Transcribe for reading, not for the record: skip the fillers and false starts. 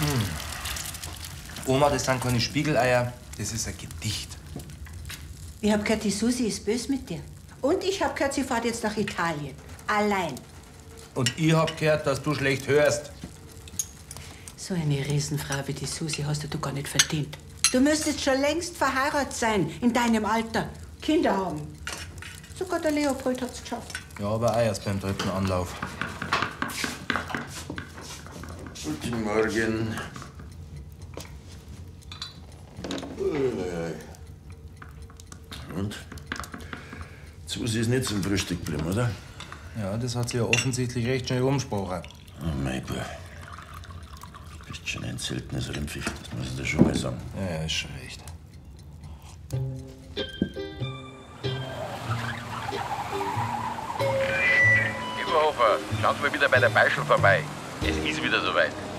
Oma, das sind keine Spiegeleier, das ist ein Gedicht. Ich hab gehört, die Susi ist böse mit dir. Und ich hab gehört, sie fährt jetzt nach Italien. Allein. Und ich hab gehört, dass du schlecht hörst. So eine Riesenfrau wie die Susi hast du gar nicht verdient. Du müsstest schon längst verheiratet sein, in deinem Alter. Kinder haben. Sogar der Leopold hat's geschafft. Ja, aber auch erst beim 3. Anlauf. Guten Morgen. Und? Susi ist nicht zum Frühstück geblieben, oder? Ja, das hat sie ja offensichtlich recht schnell umgesprochen. Oh mein Gott. Du bist schon ein seltenes Rindviech, das muss ich dir schon mal sagen. Ja, ist schon recht. Überhofer, schauen Sie mal wieder bei der Beischel vorbei. Es ist wieder soweit.